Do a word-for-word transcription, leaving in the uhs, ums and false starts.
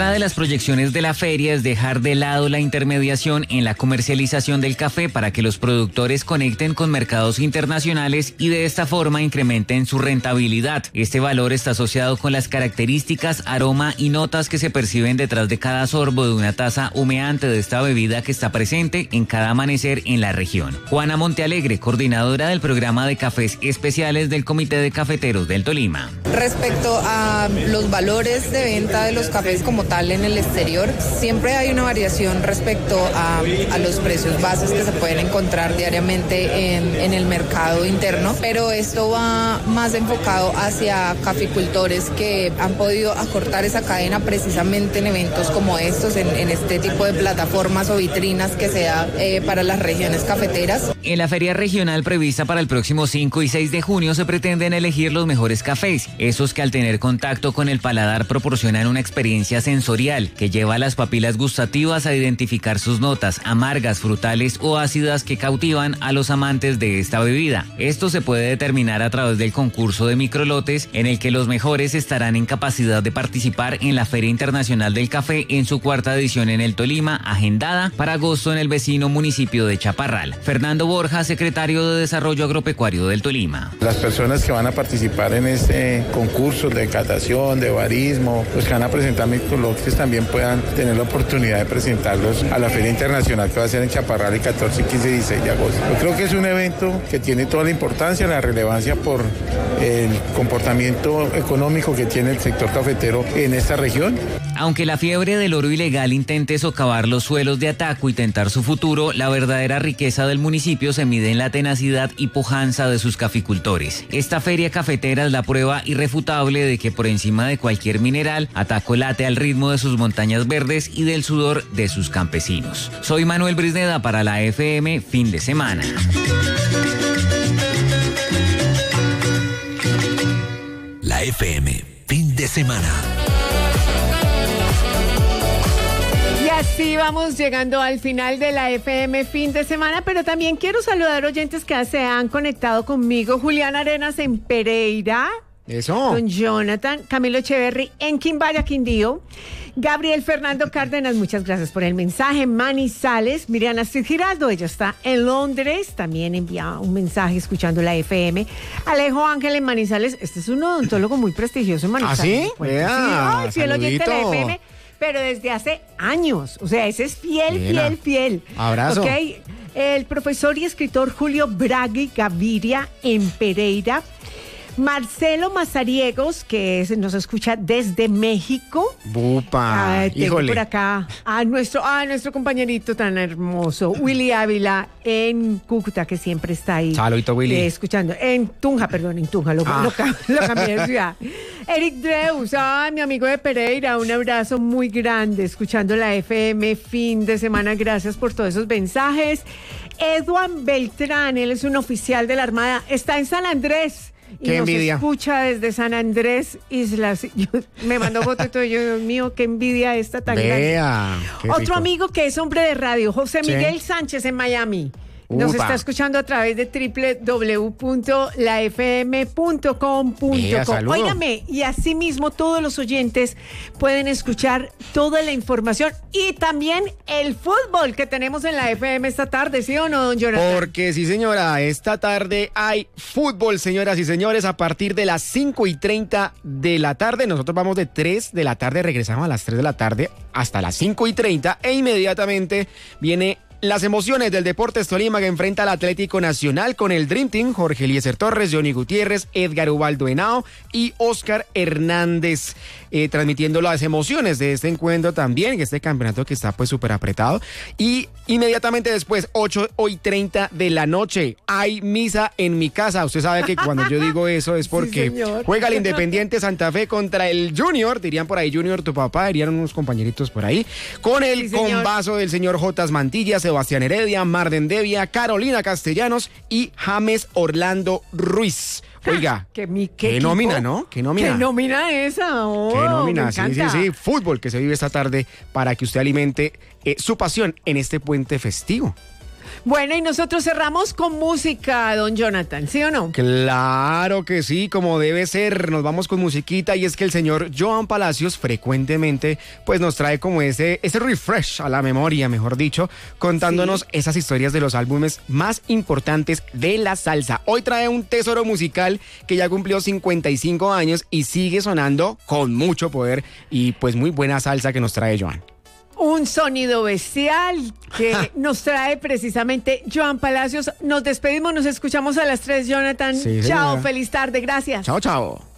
Otra de las proyecciones de la feria es dejar de lado la intermediación en la comercialización del café para que los productores conecten con mercados internacionales y de esta forma incrementen su rentabilidad. Este valor está asociado con las características, aroma y notas que se perciben detrás de cada sorbo de una taza humeante de esta bebida que está presente en cada amanecer en la región. Juana Montealegre, coordinadora del programa de cafés especiales del Comité de Cafeteros del Tolima. Respecto a los valores de venta de los cafés como tal en el exterior, siempre hay una variación respecto a, a los precios bases que se pueden encontrar diariamente en, en el mercado interno, pero esto va más enfocado hacia caficultores que han podido acortar esa cadena precisamente en eventos como estos, en, en este tipo de plataformas o vitrinas que se da eh, para las regiones cafeteras. En la feria regional prevista para el próximo cinco y seis de junio se pretenden elegir los mejores cafés, esos que al tener contacto con el paladar proporcionan una experiencia sensorial que lleva a las papilas gustativas a identificar sus notas amargas, frutales o ácidas que cautivan a los amantes de esta bebida. Esto se puede determinar a través del concurso de microlotes en el que los mejores estarán en capacidad de participar en la Feria Internacional del Café en su cuarta edición en el Tolima, agendada para agosto en el vecino municipio de Chaparral. Fernando Borja, secretario de Desarrollo Agropecuario del Tolima. Las personas que van a participar en este concurso de catación, de barismo, los que van a presentar microlotes también puedan tener la oportunidad de presentarlos a la Feria Internacional que va a ser en Chaparral el catorce, quince y dieciséis de agosto. Yo creo que es un evento que tiene toda la importancia, la relevancia por el comportamiento económico que tiene el sector cafetero en esta región. Aunque la fiebre del oro ilegal intente socavar los suelos de Ataco y tentar su futuro, la verdadera riqueza del municipio se mide en la tenacidad y pujanza de sus caficultores. Esta feria cafetera es la prueba irrefutable de que por encima de cualquier mineral, Ataco late al ritmo de sus montañas verdes y del sudor de sus campesinos. Soy Manuel Brisneda para la F M Fin de Semana. La F M Fin de Semana. Y así vamos llegando al final de la F M Fin de Semana, pero también quiero saludar oyentes que se han conectado conmigo. Julián Arenas en Pereira. Eso. Don Jonathan, Camilo Echeverry en Quimbaya, Quindío. Gabriel Fernando Cárdenas, muchas gracias por el mensaje. Manizales, Miriam Astrid Giraldo, ella está en Londres, también envía un mensaje escuchando la F M. Alejo Ángel en Manizales, este es un odontólogo muy prestigioso en Manizales. ¿Ah, sí? Pues, Vea, sí, ay, fiel oyente de la saludito. F M, pero desde hace años. O sea, ese es fiel, Buena. fiel, fiel. Abrazo. Ok, el profesor y escritor Julio Bragui Gaviria en Pereira. Marcelo Mazariegos, que es- nos escucha desde México. Bupa, Ah, tengo híjole. por acá a nuestro, a nuestro compañerito tan hermoso, Willy Ávila en Cúcuta, que siempre está ahí. Saludito, Willy. eh, escuchando. En Tunja, perdón, en Tunja, lo, Ah. lo cam- lo cambié de ciudad. Eric Dreus, ah, mi amigo de Pereira, un abrazo muy grande, escuchando la F M Fin de Semana. Gracias por todos esos mensajes. Edwin Beltrán, él es un oficial de la Armada, está en San Andrés. Y Qué nos envidia. escucha desde San Andrés Islas. Yo- me mandó foto y todo. Yo, Dios mío, qué envidia esta tan grande. Vea. qué Otro rico. amigo que es hombre de radio, José Sí. Miguel Sánchez en Miami. Nos Upa. está escuchando a través de doble u doble u doble u punto la f m punto com punto Vea, co. saludo. Óigame, y asimismo todos los oyentes pueden escuchar toda la información y también el fútbol que tenemos en la F M esta tarde, ¿sí o no, don Jonathan? Porque sí, señora, esta tarde hay fútbol, señoras y señores, a partir de las cinco y treinta de la tarde. Nosotros vamos de tres de la tarde, regresamos a las tres de la tarde hasta las cinco y treinta e inmediatamente viene las emociones del Deportes Tolima, que enfrenta al Atlético Nacional con el Dream Team, Jorge Eliezer Torres, Johnny Gutiérrez, Edgar Ubaldo Henao y Oscar Hernández, eh, transmitiendo las emociones de este encuentro también, este campeonato que está pues súper apretado. Y inmediatamente después, ocho y treinta de la noche, hay misa en mi casa. Usted sabe que cuando yo digo eso es porque señor. juega el Independiente Santa Fe contra el Junior, dirían por ahí Junior tu papá, dirían unos compañeritos por ahí, con el Sí, señor. combazo del señor Jotas Mantilla, Sebastián Heredia, Marden Devia, Carolina Castellanos y James Orlando Ruiz. Oiga, Que mi- qué, qué equipo. nómina, ¿no? Qué nómina. ¿Qué nómina esa? Oh, Qué nómina, me sí, sí, encanta. sí. Fútbol que se vive esta tarde para que usted alimente eh, su pasión en este puente festivo. Bueno, y nosotros cerramos con música, don Jonathan, ¿sí o no? Claro que sí, como debe ser. Nos vamos con musiquita y es que el señor Joan Palacios frecuentemente pues nos trae como ese, ese refresh a la memoria, mejor dicho, contándonos sí. esas historias de los álbumes más importantes de la salsa. Hoy trae un tesoro musical que ya cumplió cincuenta y cinco años y sigue sonando con mucho poder y pues muy buena salsa que nos trae Joan. Un sonido bestial que nos trae precisamente Joan Palacios. Nos despedimos, nos escuchamos a las tres, Jonathan. Sí, chao, feliz tarde, gracias. Chao, chao.